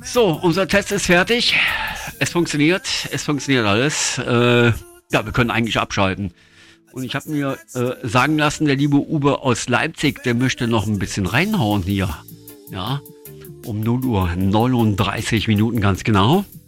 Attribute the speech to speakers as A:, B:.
A: So, unser Test ist fertig. Es funktioniert alles. Ja, wir können eigentlich abschalten. Und ich habe mir sagen lassen, der liebe Uwe aus Leipzig, der möchte noch ein bisschen reinhauen hier. Ja, um 0:39 Uhr ganz genau.